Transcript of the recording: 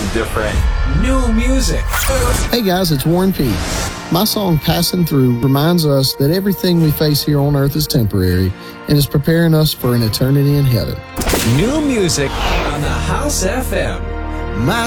different new music. Hey guys, it's Warren P. My song Passing Through reminds us that everything we face here on earth is temporary and is preparing us for an eternity in heaven. New music on the House FM. My